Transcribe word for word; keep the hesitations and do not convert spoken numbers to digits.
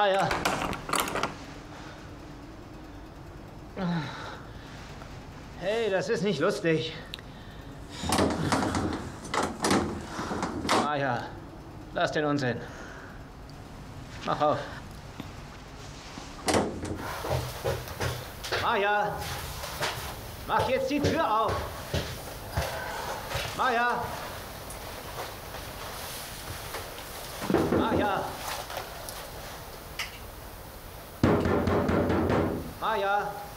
Maja! Hey, das ist nicht lustig. Maja, lass den Unsinn. Mach auf. Maja! Mach jetzt die Tür auf! Maja! Maja! Maja!